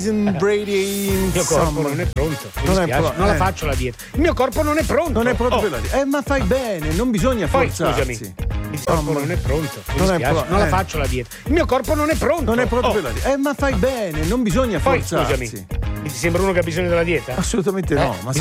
Brady, Il mio corpo non è pronto. Non la faccio la dieta. Il mio corpo non è pronto. Non è pronto per la dieta. Ma fai bene, non bisogna forzarsi. Scusami. Il corpo non è pronto. Non la faccio la dieta. Il mio corpo non è pronto. Non è pronto per la dieta. Ma fai bene, non bisogna forzarsi. Scusami. Mi sembra uno che ha bisogno della dieta? Assolutamente no. Ma